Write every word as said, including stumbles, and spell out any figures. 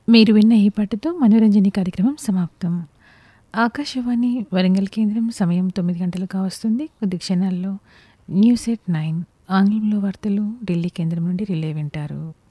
మీరు విన్న ఈ పాటతో మనోరంజని కార్యక్రమం సమాప్తం. ఆకాశవాణి వరంగల్ కేంద్రం సమయం తొమ్మిది గంటలు కావస్తుంది. కొద్ది క్షణాల్లో న్యూస్ ఎట్ నైన్ ఆంగ్లంలో వార్తలు ఢిల్లీ కేంద్రం నుండి రిలే వింటారు.